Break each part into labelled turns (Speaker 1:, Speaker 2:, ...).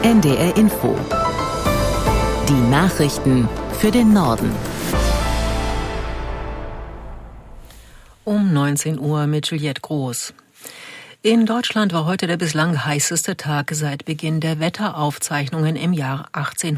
Speaker 1: NDR Info. Die Nachrichten für den Norden.
Speaker 2: Um 19 Uhr mit Juliette Groß. In Deutschland war heute der bislang heißeste Tag seit Beginn der Wetteraufzeichnungen im Jahr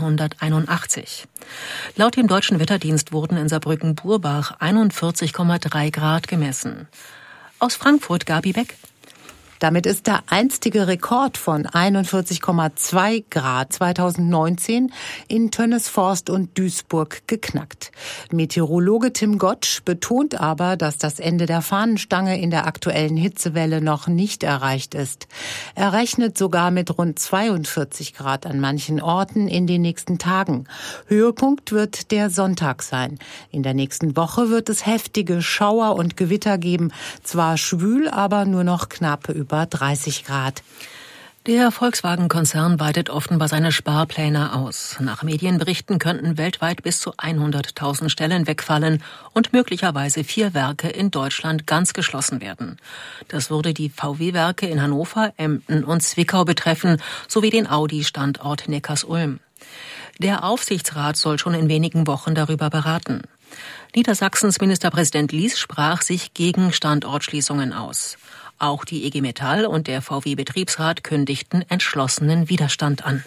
Speaker 2: 1881. Laut dem Deutschen Wetterdienst wurden in Saarbrücken-Burbach 41,3 Grad gemessen. Aus Frankfurt Gabi Beck.
Speaker 3: Damit ist der einstige Rekord von 41,2 Grad 2019 in Tönnesforst und Duisburg geknackt. Meteorologe Tim Gottsch betont aber, dass das Ende der Fahnenstange in der aktuellen Hitzewelle noch nicht erreicht ist. Er rechnet sogar mit rund 42 Grad an manchen Orten in den nächsten Tagen. Höhepunkt wird der Sonntag sein. In der nächsten Woche wird es heftige Schauer und Gewitter geben. Zwar schwül, aber nur noch knapp über 30 Grad.
Speaker 2: Der Volkswagen-Konzern weitet offenbar seine Sparpläne aus. Nach Medienberichten könnten weltweit bis zu 100.000 Stellen wegfallen und möglicherweise 4 Werke in Deutschland ganz geschlossen werden. Das würde die VW-Werke in Hannover, Emden und Zwickau betreffen, sowie den Audi-Standort Neckarsulm. Der Aufsichtsrat soll schon in wenigen Wochen darüber beraten. Niedersachsens Ministerpräsident Lies sprach sich gegen Standortschließungen aus. Auch die IG Metall und der VW-Betriebsrat kündigten entschlossenen Widerstand an.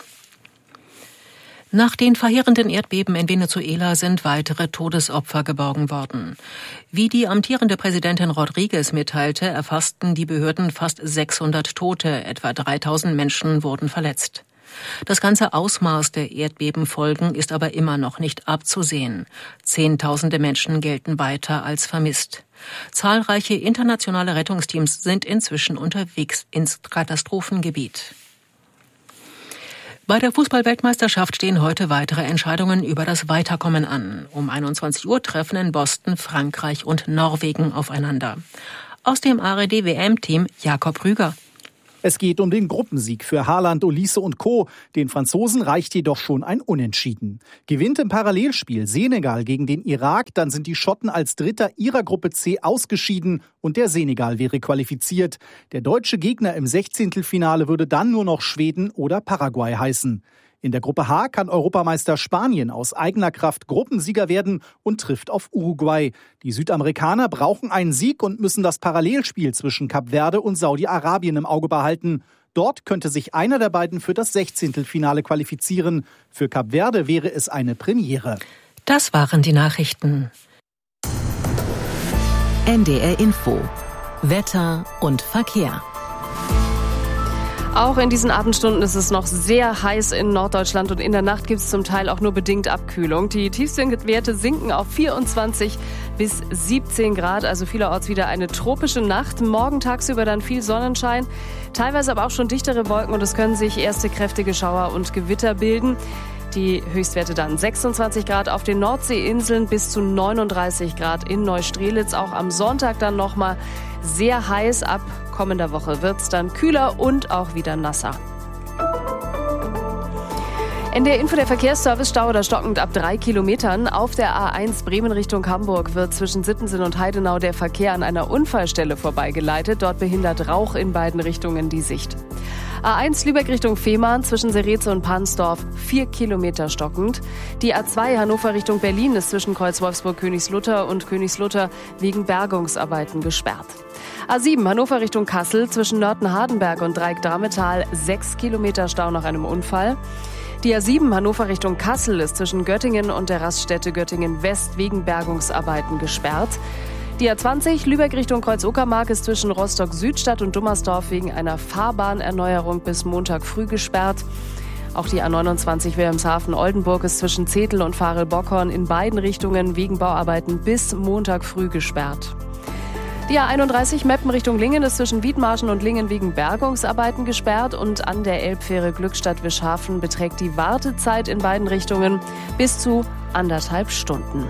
Speaker 2: Nach den verheerenden Erdbeben in Venezuela sind weitere Todesopfer geborgen worden. Wie die amtierende Präsidentin Rodriguez mitteilte, erfassten die Behörden fast 600 Tote, etwa 3.000 Menschen wurden verletzt. Das ganze Ausmaß der Erdbebenfolgen ist aber immer noch nicht abzusehen. Zehntausende Menschen gelten weiter als vermisst. Zahlreiche internationale Rettungsteams sind inzwischen unterwegs ins Katastrophengebiet. Bei der Fußball-Weltmeisterschaft stehen heute weitere Entscheidungen über das Weiterkommen an. Um 21 Uhr treffen in Boston Frankreich und Norwegen aufeinander. Aus dem ARD-WM-Team Jakob Rüger.
Speaker 4: Es geht um den Gruppensieg für Haaland, Olise und Co. Den Franzosen reicht jedoch schon ein Unentschieden. Gewinnt im Parallelspiel Senegal gegen den Irak, dann sind die Schotten als Dritter ihrer Gruppe C ausgeschieden und der Senegal wäre qualifiziert. Der deutsche Gegner im 16. würde dann nur noch Schweden oder Paraguay heißen. In der Gruppe H kann Europameister Spanien aus eigener Kraft Gruppensieger werden und trifft auf Uruguay. Die Südamerikaner brauchen einen Sieg und müssen das Parallelspiel zwischen Kap Verde und Saudi-Arabien im Auge behalten. Dort könnte sich einer der beiden für das 16. qualifizieren. Für Kap Verde wäre es eine Premiere.
Speaker 2: Das waren die Nachrichten.
Speaker 1: NDR Info. Wetter und Verkehr.
Speaker 5: Auch in diesen Abendstunden ist es noch sehr heiß in Norddeutschland und in der Nacht gibt es zum Teil auch nur bedingt Abkühlung. Die Tiefstwerte sinken auf 24 bis 17 Grad, also vielerorts wieder eine tropische Nacht. Morgen tagsüber dann viel Sonnenschein, teilweise aber auch schon dichtere Wolken und es können sich erste kräftige Schauer und Gewitter bilden. Die Höchstwerte dann 26 Grad auf den Nordseeinseln bis zu 39 Grad in Neustrelitz. Auch am Sonntag dann nochmal sehr heiß. Ab kommender Woche wird's dann kühler und auch wieder nasser. NDR Info, der Verkehrsservice, Stau oder stockend ab 3 Kilometern. Auf der A1 Bremen Richtung Hamburg wird zwischen Sittensen und Heidenau der Verkehr an einer Unfallstelle vorbeigeleitet. Dort behindert Rauch in beiden Richtungen die Sicht. A1 Lübeck Richtung Fehmarn zwischen Sereze und Pansdorf 4 Kilometer stockend. Die A2 Hannover Richtung Berlin ist zwischen Kreuz Wolfsburg-Königslutter und Königslutter wegen Bergungsarbeiten gesperrt. A7 Hannover Richtung Kassel zwischen Nörten-Hardenberg und Dreieck-Dametal 6 Kilometer Stau nach einem Unfall. Die A7 Hannover Richtung Kassel ist zwischen Göttingen und der Raststätte Göttingen West wegen Bergungsarbeiten gesperrt. Die A20 Lübeck Richtung Kreuz-Uckermark ist zwischen Rostock-Südstadt und Dummersdorf wegen einer Fahrbahnerneuerung bis Montag früh gesperrt. Auch die A29 Wilhelmshaven-Oldenburg ist zwischen Zetel und Varel-Bockhorn in beiden Richtungen wegen Bauarbeiten bis Montag früh gesperrt. Die A31 Meppen Richtung Lingen ist zwischen Wiedmarschen und Lingen wegen Bergungsarbeiten gesperrt und an der Elbfähre Glückstadt-Wischhafen beträgt die Wartezeit in beiden Richtungen bis zu 1,5 Stunden.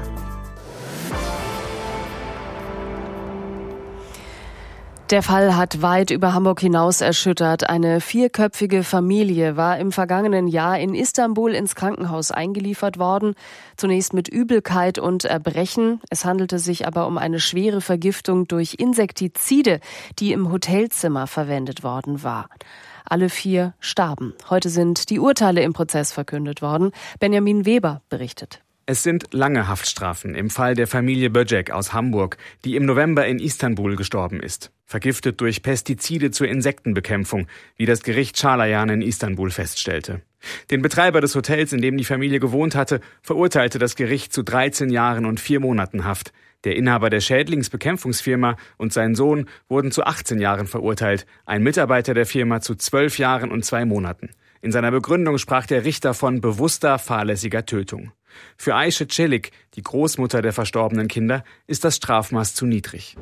Speaker 5: Der Fall hat weit über Hamburg hinaus erschüttert. Eine 4-köpfige Familie war im vergangenen Jahr in Istanbul ins Krankenhaus eingeliefert worden. Zunächst mit Übelkeit und Erbrechen. Es handelte sich aber um eine schwere Vergiftung durch Insektizide, die im Hotelzimmer verwendet worden war. Alle 4 starben. Heute sind die Urteile im Prozess verkündet worden. Benjamin Weber berichtet.
Speaker 6: Es sind lange Haftstrafen im Fall der Familie Böcek aus Hamburg, die im November in Istanbul gestorben ist. Vergiftet durch Pestizide zur Insektenbekämpfung, wie das Gericht Çağlayan in Istanbul feststellte. Den Betreiber des Hotels, in dem die Familie gewohnt hatte, verurteilte das Gericht zu 13 Jahren und 4 Monaten Haft. Der Inhaber der Schädlingsbekämpfungsfirma und sein Sohn wurden zu 18 Jahren verurteilt, ein Mitarbeiter der Firma zu 12 Jahren und 2 Monaten. In seiner Begründung sprach der Richter von bewusster, fahrlässiger Tötung. Für Ayşe Çelik, die Großmutter der verstorbenen Kinder, ist das Strafmaß zu niedrig.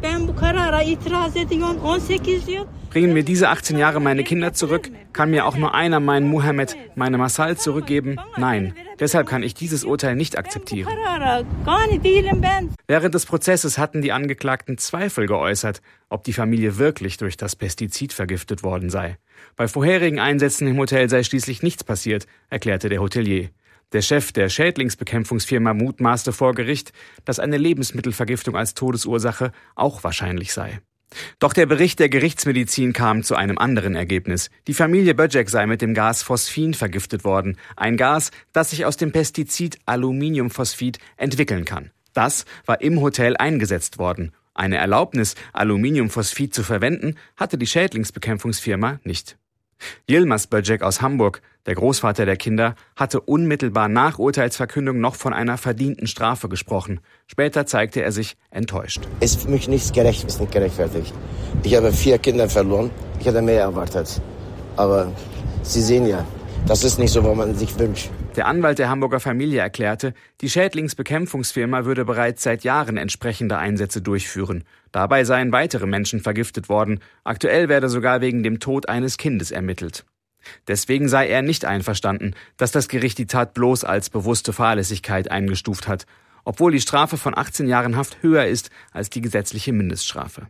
Speaker 6: Bringen mir diese 18 Jahre meine Kinder zurück? Kann mir auch nur einer meinen Muhammed, meine Masal zurückgeben? Nein. Deshalb kann ich dieses Urteil nicht akzeptieren. Während des Prozesses hatten die Angeklagten Zweifel geäußert, ob die Familie wirklich durch das Pestizid vergiftet worden sei. Bei vorherigen Einsätzen im Hotel sei schließlich nichts passiert, erklärte der Hotelier. Der Chef der Schädlingsbekämpfungsfirma mutmaßte vor Gericht, dass eine Lebensmittelvergiftung als Todesursache auch wahrscheinlich sei. Doch der Bericht der Gerichtsmedizin kam zu einem anderen Ergebnis. Die Familie Böcek sei mit dem Gas Phosphin vergiftet worden. Ein Gas, das sich aus dem Pestizid Aluminiumphosphid entwickeln kann. Das war im Hotel eingesetzt worden. Eine Erlaubnis, Aluminiumphosphid zu verwenden, hatte die Schädlingsbekämpfungsfirma nicht. Yilmaz Böcek aus Hamburg, der Großvater der Kinder, hatte unmittelbar nach Urteilsverkündung noch von einer verdienten Strafe gesprochen. Später zeigte er sich enttäuscht.
Speaker 7: Es ist für mich nicht gerechtfertigt. Ich habe 4 Kinder verloren. Ich hatte mehr erwartet. Aber Sie sehen ja, das ist nicht so, was man sich wünscht.
Speaker 6: Der Anwalt der Hamburger Familie erklärte, die Schädlingsbekämpfungsfirma würde bereits seit Jahren entsprechende Einsätze durchführen. Dabei seien weitere Menschen vergiftet worden. Aktuell werde sogar wegen dem Tod eines Kindes ermittelt. Deswegen sei er nicht einverstanden, dass das Gericht die Tat bloß als bewusste Fahrlässigkeit eingestuft hat, obwohl die Strafe von 18 Jahren Haft höher ist als die gesetzliche Mindeststrafe.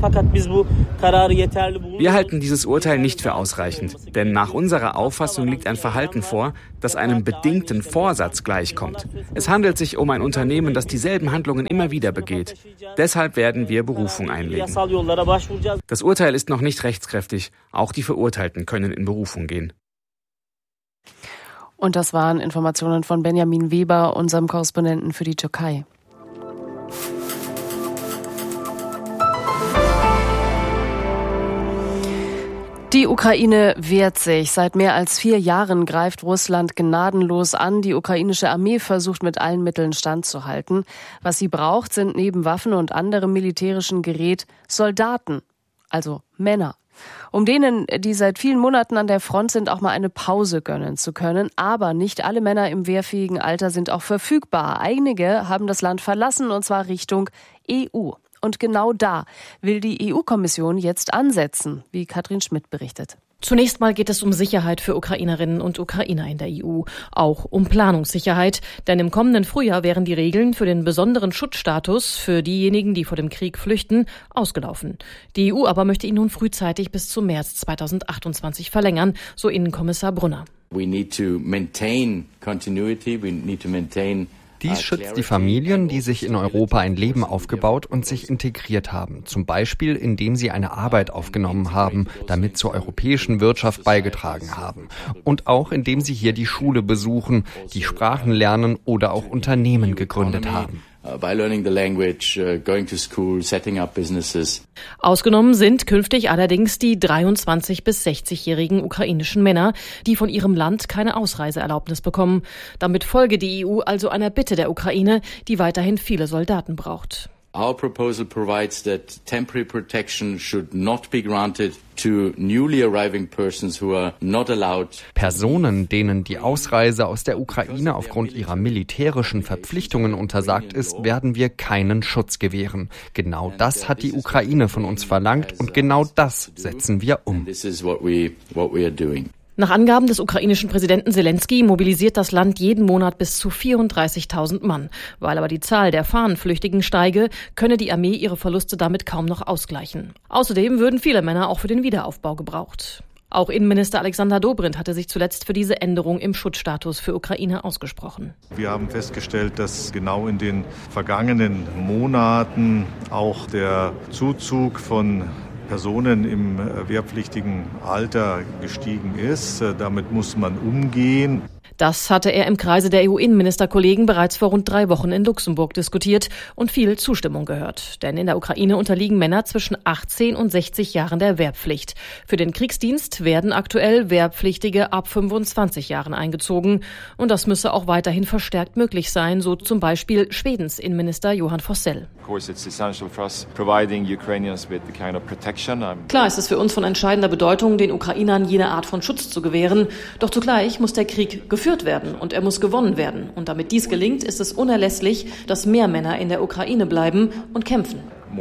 Speaker 6: Wir halten dieses Urteil nicht für ausreichend, denn nach unserer Auffassung liegt ein Verhalten vor, das einem bedingten Vorsatz gleichkommt. Es handelt sich um ein Unternehmen, das dieselben Handlungen immer wieder begeht. Deshalb werden wir Berufung einlegen. Das Urteil ist noch nicht rechtskräftig. Auch die Verurteilten können in Berufung gehen.
Speaker 5: Und das waren Informationen von Benjamin Weber, unserem Korrespondenten für die Türkei. Die Ukraine wehrt sich. Seit mehr als 4 Jahren greift Russland gnadenlos an. Die ukrainische Armee versucht mit allen Mitteln standzuhalten. Was sie braucht, sind neben Waffen und anderem militärischen Gerät Soldaten, also Männer. Um denen, die seit vielen Monaten an der Front sind, auch mal eine Pause gönnen zu können. Aber nicht alle Männer im wehrfähigen Alter sind auch verfügbar. Einige haben das Land verlassen, und zwar Richtung EU. Und genau da will die EU-Kommission jetzt ansetzen, wie Katrin Schmidt berichtet.
Speaker 8: Zunächst mal geht es um Sicherheit für Ukrainerinnen und Ukrainer in der EU, auch um Planungssicherheit, denn im kommenden Frühjahr wären die Regeln für den besonderen Schutzstatus für diejenigen, die vor dem Krieg flüchten, ausgelaufen. Die EU aber möchte ihn nun frühzeitig bis zum März 2028 verlängern, so Innenkommissar Brunner.
Speaker 9: Dies schützt die Familien, die sich in Europa ein Leben aufgebaut und sich integriert haben. Zum Beispiel, indem sie eine Arbeit aufgenommen haben, damit zur europäischen Wirtschaft beigetragen haben. Und auch, indem sie hier die Schule besuchen, die Sprachen lernen oder auch Unternehmen gegründet haben.
Speaker 8: Ausgenommen sind künftig allerdings die 23- bis 60-jährigen ukrainischen Männer, die von ihrem Land keine Ausreiseerlaubnis bekommen. Damit folge die EU also einer Bitte der Ukraine, die weiterhin viele Soldaten braucht.
Speaker 10: Our proposal provides that temporary protection should not be granted to newly arriving persons who are not allowed.
Speaker 9: Personen, denen die Ausreise aus der Ukraine aufgrund ihrer militärischen Verpflichtungen untersagt ist, werden wir keinen Schutz gewähren. Genau das hat die Ukraine von uns verlangt und genau das setzen wir um.
Speaker 10: This is what we are doing.
Speaker 8: Nach Angaben des ukrainischen Präsidenten Selenskyj mobilisiert das Land jeden Monat bis zu 34.000 Mann. Weil aber die Zahl der Fahnenflüchtigen steige, könne die Armee ihre Verluste damit kaum noch ausgleichen. Außerdem würden viele Männer auch für den Wiederaufbau gebraucht. Auch Innenminister Alexander Dobrindt hatte sich zuletzt für diese Änderung im Schutzstatus für Ukraine ausgesprochen.
Speaker 11: Wir haben festgestellt, dass genau in den vergangenen Monaten auch der Zuzug von Personen im wehrpflichtigen Alter gestiegen ist. Damit muss man umgehen.
Speaker 8: Das hatte er im Kreise der EU-Innenministerkollegen bereits vor rund 3 Wochen in Luxemburg diskutiert und viel Zustimmung gehört. Denn in der Ukraine unterliegen Männer zwischen 18 und 60 Jahren der Wehrpflicht. Für den Kriegsdienst werden aktuell Wehrpflichtige ab 25 Jahren eingezogen. Und das müsse auch weiterhin verstärkt möglich sein, so zum Beispiel Schwedens Innenminister Johan Forssell. Klar ist es für uns von entscheidender Bedeutung, den Ukrainern jene Art von Schutz zu gewähren. Doch zugleich muss der Krieg geführt werden und er muss gewonnen werden. Und damit dies gelingt, ist es unerlässlich, dass mehr Männer in der Ukraine bleiben und kämpfen.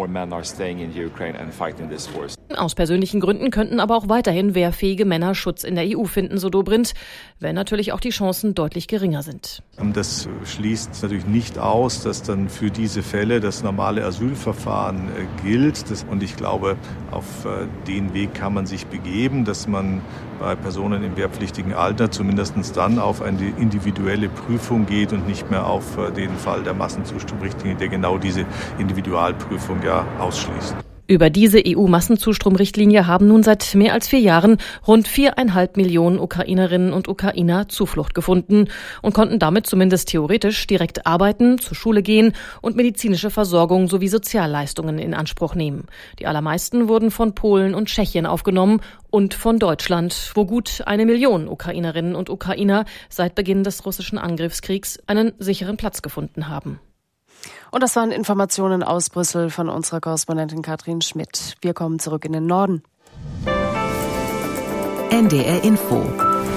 Speaker 8: Aus persönlichen Gründen könnten aber auch weiterhin wehrfähige Männer Schutz in der EU finden, so Dobrindt, wenn natürlich auch die Chancen deutlich geringer sind.
Speaker 11: Das schließt natürlich nicht aus, dass dann für diese Fälle das normale Asylverfahren gilt. Und ich glaube, auf den Weg kann man sich begeben, dass man bei Personen im wehrpflichtigen Alter zumindest dann auf eine individuelle Prüfung geht und nicht mehr auf den Fall der Massenzustromrichtlinie, der genau diese Individualprüfung ja ausschließt.
Speaker 8: Über diese EU-Massenzustromrichtlinie haben nun seit mehr als 4 Jahren rund 4,5 Millionen Ukrainerinnen und Ukrainer Zuflucht gefunden und konnten damit zumindest theoretisch direkt arbeiten, zur Schule gehen und medizinische Versorgung sowie Sozialleistungen in Anspruch nehmen. Die allermeisten wurden von Polen und Tschechien aufgenommen und von Deutschland, wo gut 1 Million Ukrainerinnen und Ukrainer seit Beginn des russischen Angriffskriegs einen sicheren Platz gefunden haben.
Speaker 5: Und das waren Informationen aus Brüssel von unserer Korrespondentin Katrin Schmidt. Wir kommen zurück in den Norden.
Speaker 1: NDR Info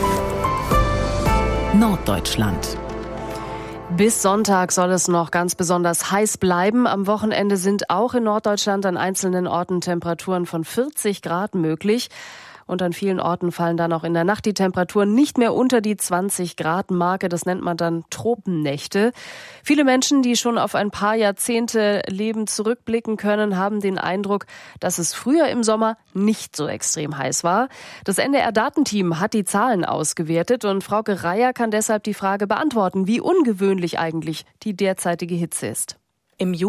Speaker 1: Norddeutschland.
Speaker 5: Bis Sonntag soll es noch ganz besonders heiß bleiben. Am Wochenende sind auch in Norddeutschland an einzelnen Orten Temperaturen von 40 Grad möglich. Und an vielen Orten fallen dann auch in der Nacht die Temperaturen nicht mehr unter die 20-Grad-Marke. Das nennt man dann Tropennächte. Viele Menschen, die schon auf ein paar Jahrzehnte Leben zurückblicken können, haben den Eindruck, dass es früher im Sommer nicht so extrem heiß war. Das NDR-Datenteam hat die Zahlen ausgewertet und Frauke Reier kann deshalb die Frage beantworten, wie ungewöhnlich eigentlich die derzeitige Hitze ist.
Speaker 2: Im